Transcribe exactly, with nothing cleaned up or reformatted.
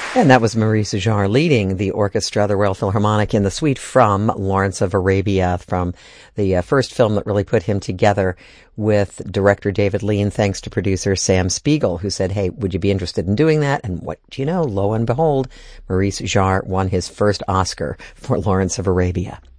And that was Maurice Jarre leading the orchestra, the Royal Philharmonic, in the suite from Lawrence of Arabia, from the uh, first film that really put him together with director David Lean, thanks to producer Sam Spiegel, who said, hey, would you be interested in doing that? And what do you know? Lo and behold, Maurice Jarre won his first Oscar for Lawrence of Arabia.